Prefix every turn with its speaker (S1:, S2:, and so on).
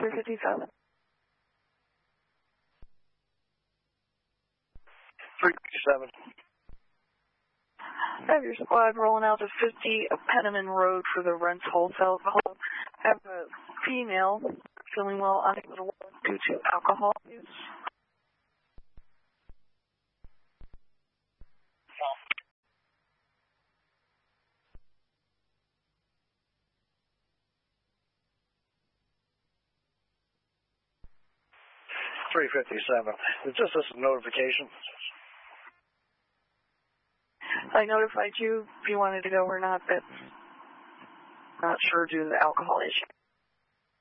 S1: 357.
S2: 357.
S1: Have your squad rolling out to 50 Penniman Road for the Rents Wholesale Club. Have a female feeling well unable to work due to alcohol use.
S2: Is this a notification?
S1: I notified you if you wanted to go or not, but not sure due to the alcohol issue.